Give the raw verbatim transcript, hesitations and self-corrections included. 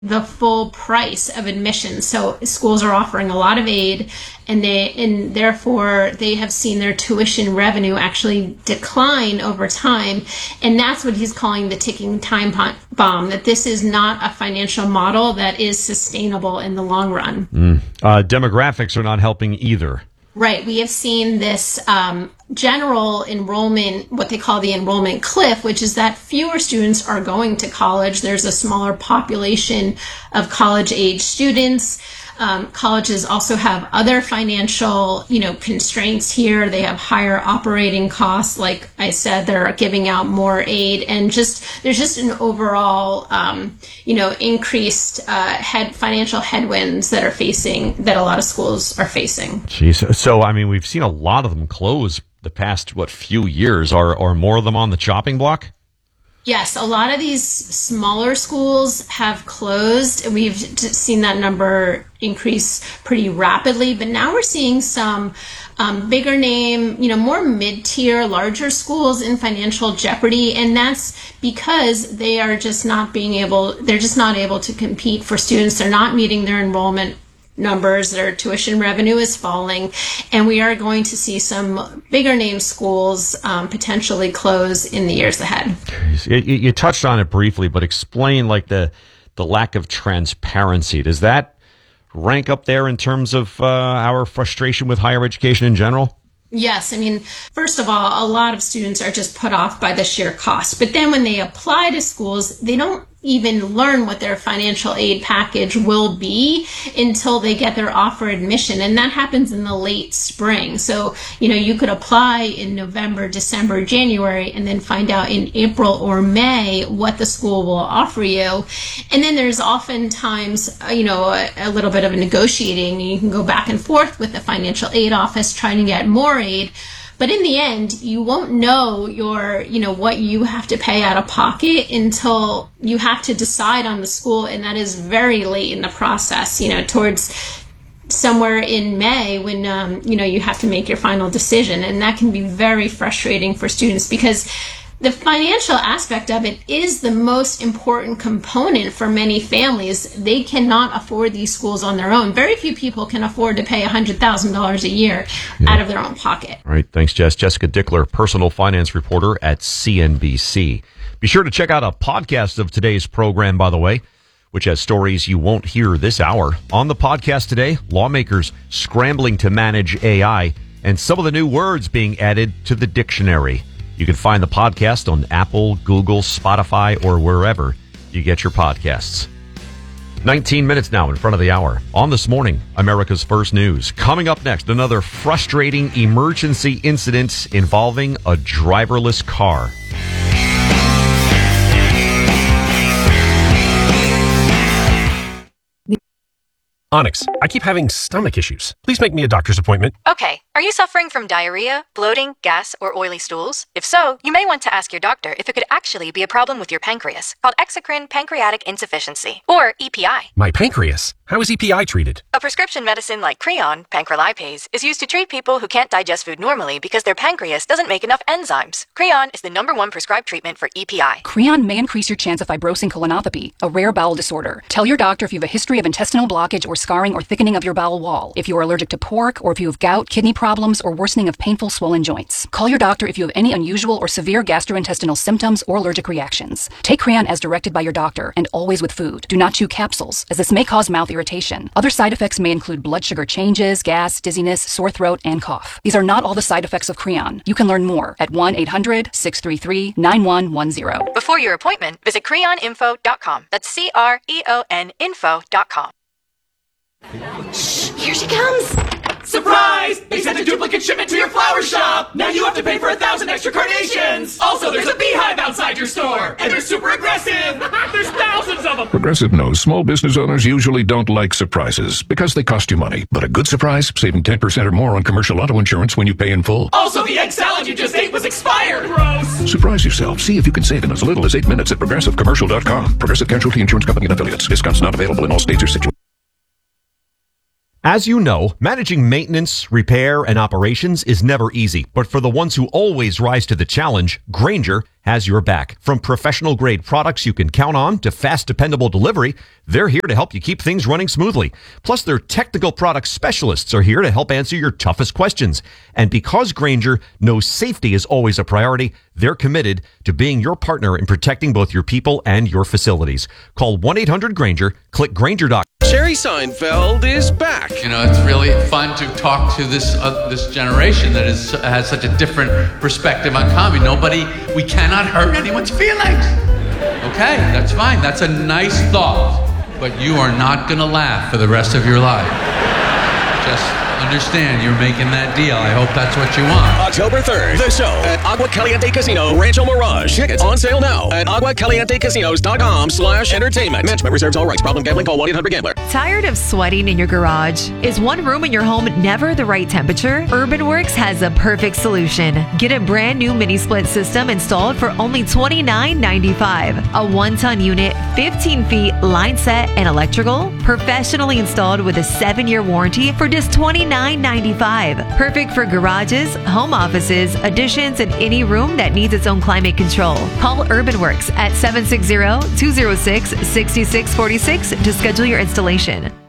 the full price of admission. So schools are offering a lot of aid, and they and therefore they have seen their tuition revenue actually decline over time. And that's what he's calling the ticking time bomb, that this is not a financial model that is sustainable in the long run. Mm. Uh, demographics are not helping either. Right. We have seen this um, general enrollment, what they call the enrollment cliff, which is that fewer students are going to college. There's a smaller population of college-age students. Um, colleges also have other financial, you know, constraints here. They have higher operating costs. Like I said, they're giving out more aid, and just there's just an overall, um, you know, increased uh, head financial headwinds that are facing that a lot of schools are facing. Jeez. So, I mean, we've seen a lot of them close the past, what, few years. Are, are more of them on the chopping block? Yes, a lot of these smaller schools have closed. We've seen that number increase pretty rapidly, but now we're seeing some um, bigger name, you know, more mid-tier, larger schools in financial jeopardy, and that's because they are just not being able, they're just not able to compete for students. They're not meeting their enrollment numbers, their tuition revenue is falling, and we are going to see some bigger name schools um, potentially close in the years ahead. You, you touched on it briefly, but explain like the the lack of transparency. Does that rank up there in terms of uh, our frustration with higher education in general? Yes. I mean, first of all, a lot of students are just put off by the sheer cost. But then when they apply to schools, they don't even learn what their financial aid package will be until they get their offer admission. And that happens in the late spring. So, you know, you could apply in November, December, January, and then find out in April or May what the school will offer you. And then there's oftentimes, you know, a, a little bit of a negotiating. You can go back and forth with the financial aid office trying to get more aid. But in the end, you won't know your, you know, what you have to pay out of pocket until you have to decide on the school. And that is very late in the process, you know, towards somewhere in May when, um, you know, you have to make your final decision. And that can be very frustrating for students because the financial aspect of it is the most important component for many families. They cannot afford these schools on their own. Very few people can afford to pay one hundred thousand dollars a year yeah. out of their own pocket. All right. Thanks, Jess. Jessica Dickler, personal finance reporter at C N B C. Be sure to check out a podcast of today's program, by the way, which has stories you won't hear this hour. On the podcast today, lawmakers scrambling to manage A I and some of the new words being added to the dictionary. You can find the podcast on Apple, Google, Spotify, or wherever you get your podcasts. nineteen minutes now in front of the hour. On This Morning, America's First News. Coming up next, another frustrating emergency incident involving a driverless car. Onyx, I keep having stomach issues. Please make me a doctor's appointment. Okay. Are you suffering from diarrhea, bloating, gas, or oily stools? If so, you may want to ask your doctor if it could actually be a problem with your pancreas, called exocrine pancreatic insufficiency, or E P I. My pancreas? How is E P I treated? A prescription medicine like Creon, pancrelipase, is used to treat people who can't digest food normally because their pancreas doesn't make enough enzymes. Creon is the number one prescribed treatment for E P I. Creon may increase your chance of fibrosing colonopathy, a rare bowel disorder. Tell your doctor if you have a history of intestinal blockage or scarring or thickening of your bowel wall, if you are allergic to pork, or if you have gout, kidney problems, or worsening of painful swollen joints. Call your doctor if you have any unusual or severe gastrointestinal symptoms or allergic reactions. Take Creon as directed by your doctor, and always with food. Do not chew capsules, as this may cause mouth irritation. Other side effects may include blood sugar changes, gas, dizziness, sore throat, and cough. These are not all the side effects of Creon. You can learn more at one eight hundred, six three three, nine one one zero. Before your appointment, visit creon info dot com. That's C R E O N info dot com. Shh, here she comes. Surprise! They sent a duplicate shipment to your flower shop! Now you have to pay for a thousand extra carnations! Also, there's a beehive outside your store! And they're super aggressive! There's thousands of them! Progressive knows small business owners usually don't like surprises because they cost you money. But a good surprise, saving ten percent or more on commercial auto insurance when you pay in full. Also, the egg salad you just ate was expired! Gross! Surprise yourself. See if you can save in as little as eight minutes at progressive commercial dot com. Progressive Casualty Insurance Company and affiliates. Discounts not available in all states or situations. As you know, managing maintenance, repair, and operations is never easy. But for the ones who always rise to the challenge, Grainger has your back. From professional grade products you can count on to fast, dependable delivery, they're here to help you keep things running smoothly. Plus, their technical product specialists are here to help answer your toughest questions. And because Grainger knows safety is always a priority, they're committed to being your partner in protecting both your people and your facilities. Call one eight hundred Grainger, click Grainger dot com. Jerry Seinfeld is back. You know, it's really fun to talk to this uh, this generation that is has such a different perspective on comedy. Nobody, we cannot hurt anyone's feelings. Okay, that's fine. That's a nice thought. But you are not going to laugh for the rest of your life. Just understand you're making that deal. I hope that's what you want. October third, the show at Agua Caliente Casino, Rancho Mirage. Tickets on sale now at agua caliente casinos dot com slash entertainment. Management reserves all rights. Problem gambling, call one eight hundred gambler. Tired of sweating in your garage? Is one room in your home never the right temperature? UrbanWorks has a perfect solution. Get a brand new mini split system installed for only twenty-nine ninety-five. A one-ton unit, fifteen feet, line set, and electrical, professionally installed with a seven-year warranty for just twenty-nine ninety-five. Perfect for garages, home offices, additions, and any room that needs its own climate control. Call UrbanWorks at seven six zero, two zero six, six six four six to schedule your installation.